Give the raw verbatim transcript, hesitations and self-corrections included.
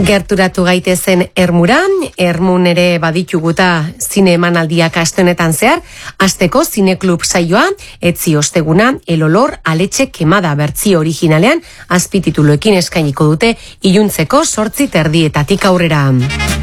Gerturatu gaitezen Ermura, Ermun ere badituguta zine emanaldiak astenetan zehar, asteko zineklub saioa, etzi osteguna, El olor a leche quemada bertsio originalean, azpitituluekin eskainiko dute iluntzeko zortzi terdietatik aurrera.